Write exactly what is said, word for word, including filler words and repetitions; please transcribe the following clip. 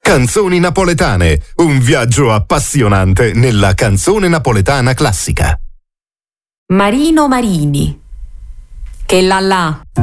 Canzoni napoletane, un viaggio appassionante nella canzone napoletana classica. Marino Marini, che là là.